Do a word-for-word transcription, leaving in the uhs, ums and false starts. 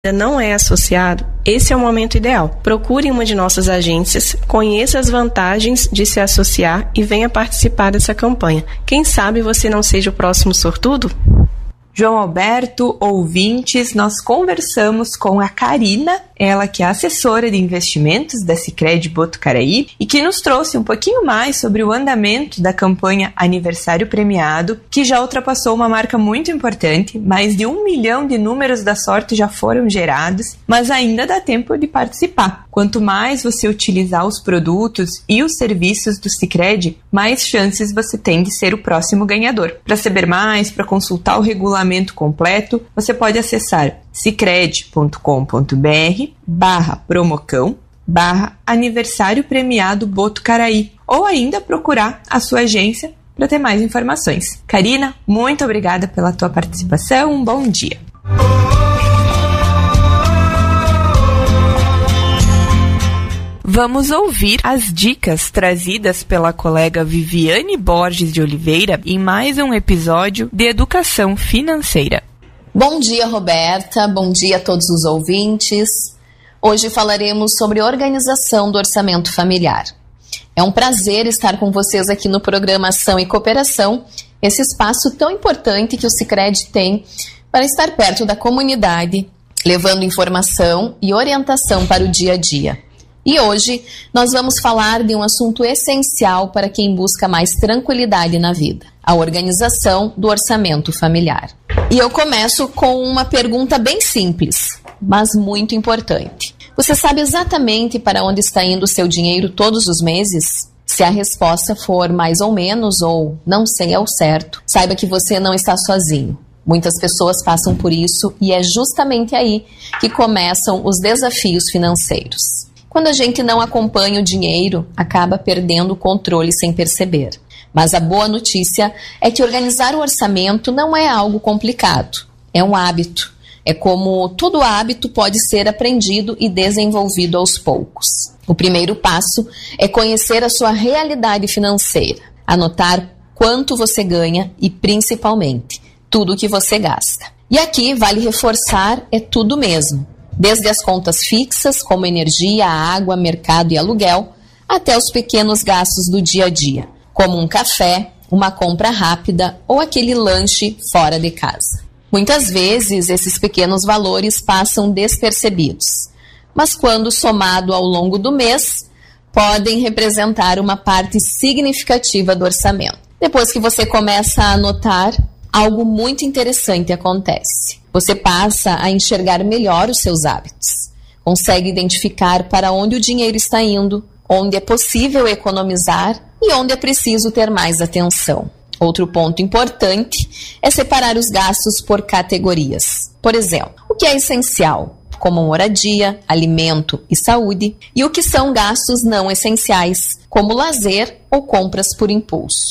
não é associado, esse é o momento ideal. Procure uma de nossas agências, conheça as vantagens de se associar e venha participar dessa campanha. Quem sabe você não seja o próximo sortudo? João Alberto, ouvintes, nós conversamos com a Karina, ela que é assessora de investimentos da Sicredi Botucaraí e que nos trouxe um pouquinho mais sobre o andamento da campanha Aniversário Premiado, que já ultrapassou uma marca muito importante, mais de um milhão de números da sorte já foram gerados, mas ainda dá tempo de participar. Quanto mais você utilizar os produtos e os serviços do Sicredi, mais chances você tem de ser o próximo ganhador. Para saber mais, para consultar o regulamento completo, você pode acessar sicredi.com.br barra promocão barra aniversário premiado Botucaraí ou ainda procurar a sua agência para ter mais informações. Karina, muito obrigada pela tua participação, um bom dia. Vamos ouvir as dicas trazidas pela colega Viviane Borges de Oliveira em mais um episódio de Educação Financeira. Bom dia, Roberta. Bom dia a todos os ouvintes. Hoje falaremos sobre organização do orçamento familiar. É um prazer estar com vocês aqui no programa Ação e Cooperação, esse espaço tão importante que o Sicredi tem para estar perto da comunidade, levando informação e orientação para o dia a dia. E hoje nós vamos falar de um assunto essencial para quem busca mais tranquilidade na vida: a organização do orçamento familiar. E eu começo com uma pergunta bem simples, mas muito importante. Você sabe exatamente para onde está indo o seu dinheiro todos os meses? Se a resposta for mais ou menos ou não sei ao certo, saiba que você não está sozinho. Muitas pessoas passam por isso e é justamente aí que começam os desafios financeiros. Quando a gente não acompanha o dinheiro, acaba perdendo o controle sem perceber. Mas a boa notícia é que organizar o orçamento não é algo complicado. É um hábito. É como todo hábito pode ser aprendido e desenvolvido aos poucos. O primeiro passo é conhecer a sua realidade financeira, anotar quanto você ganha e, principalmente, tudo o que você gasta. E aqui, vale reforçar, é tudo mesmo. Desde as contas fixas, como energia, água, mercado e aluguel, até os pequenos gastos do dia a dia, como um café, uma compra rápida ou aquele lanche fora de casa. Muitas vezes, esses pequenos valores passam despercebidos, mas quando somado ao longo do mês, podem representar uma parte significativa do orçamento. Depois que você começa a anotar, algo muito interessante acontece. Você passa a enxergar melhor os seus hábitos. Consegue identificar para onde o dinheiro está indo, onde é possível economizar e onde é preciso ter mais atenção. Outro ponto importante é separar os gastos por categorias. Por exemplo, o que é essencial, como moradia, alimento e saúde, e o que são gastos não essenciais, como lazer ou compras por impulso.